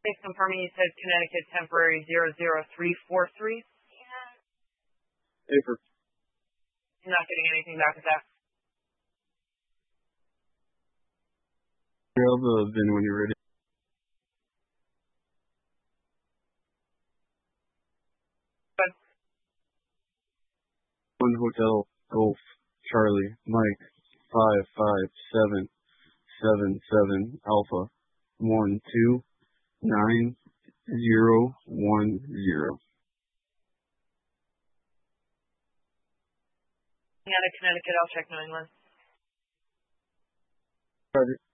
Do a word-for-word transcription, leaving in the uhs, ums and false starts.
Please confirming you said Connecticut temporary zero zero three four three. Paper. I'm not getting anything back with that. Grab the V I N when you're ready. Good. One Hotel Golf Charlie Mike five five seven seven seven Alpha one two nine zero one zero. Out of Connecticut, I'll check New England. Roger.